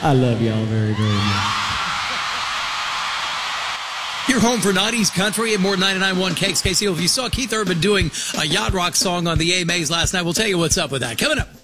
I love y'all very, very much. You're home for 90s country and more 99.1 KXKCO. If you saw Keith Urban doing a yacht rock song on the AMAs last night, we'll tell you what's up with that. Coming up.